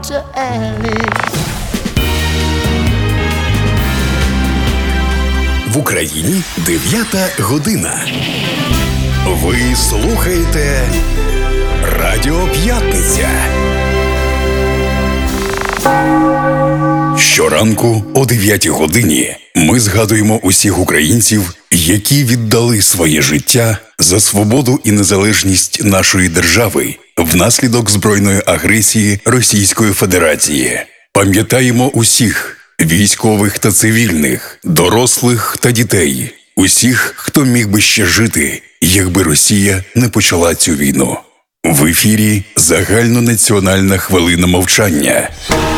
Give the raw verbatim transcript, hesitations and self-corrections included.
to Alice. В Україні дев'ята година. Ви слухаєте Радіо П'ятниця. Щоранку о дев'ятій годині ми згадуємо усіх українців, які віддали своє життя за свободу і незалежність нашої держави внаслідок збройної агресії Російської Федерації. Пам'ятаємо усіх військових та цивільних, дорослих та дітей, усіх, хто міг би ще жити, якби Росія не почала цю війну. В ефірі загальнонаціональна хвилина мовчання.